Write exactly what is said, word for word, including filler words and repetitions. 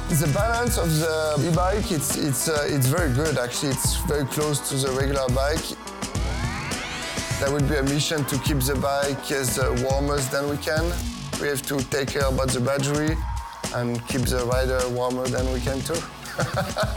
The balance of the e-bike, it's, it's, uh, it's very good actually. It's very close to the regular bike. There will be a mission to keep the bike as uh, warm as than we can. We have to take care about the battery and keep the rider warmer than we can too.